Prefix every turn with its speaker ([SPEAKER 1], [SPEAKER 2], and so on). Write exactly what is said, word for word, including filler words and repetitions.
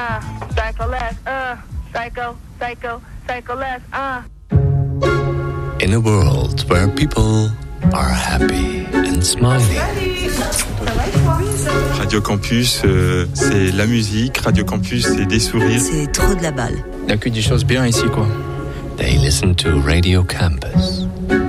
[SPEAKER 1] Psycho less, uh, psycho, psycho, psycho less, uh.
[SPEAKER 2] In a world where people are happy and smiling.
[SPEAKER 3] Radio Campus, euh, c'est la musique. Radio Campus, c'est des sourires.
[SPEAKER 4] C'est trop de la balle.
[SPEAKER 5] Il n'y a que des choses bien ici, quoi.
[SPEAKER 2] They listen to Radio Campus.